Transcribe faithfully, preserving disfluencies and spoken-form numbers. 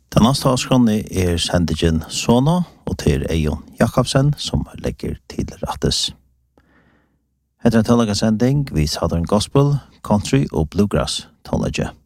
Den neste avskrone er sendingen Sona, og til Eion Jakobsen, som legger til rettes. Etter en tålaga sending, vi Southern Gospel, Country og Bluegrass tålage.